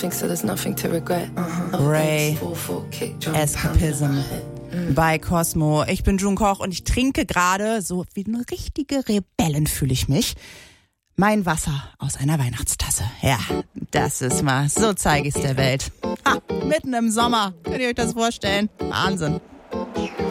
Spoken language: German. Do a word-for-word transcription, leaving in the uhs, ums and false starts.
nothing, so there's nothing to regret. Uh-huh. Ray, Escapism bei Cosmo. Ich bin June Koch und ich trinke gerade, so wie eine richtige Rebellin fühle ich mich, mein Wasser aus einer Weihnachtstasse. Ja, das ist mal, so zeige ich es der Welt. Ha, mitten im Sommer, könnt ihr euch das vorstellen? Wahnsinn.